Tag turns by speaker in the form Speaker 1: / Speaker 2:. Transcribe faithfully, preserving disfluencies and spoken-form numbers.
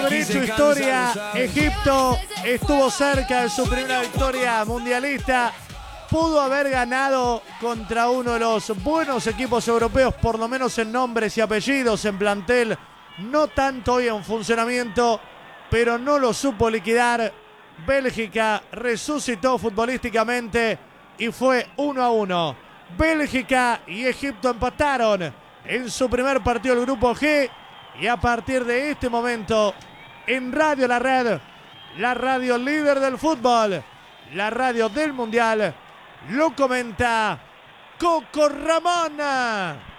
Speaker 1: haber hecho historia. Egipto estuvo cerca de su primera victoria mundialista. Pudo haber ganado contra uno de los buenos equipos europeos, por lo menos en nombres y apellidos, en plantel. No tanto hoy en funcionamiento, pero no lo supo liquidar. Bélgica resucitó futbolísticamente y fue uno a uno. Bélgica y Egipto empataron en su primer partido del Grupo G. Y a partir de este momento, en Radio La Red, la radio líder del fútbol, la radio del Mundial, lo comenta Coco Ramón.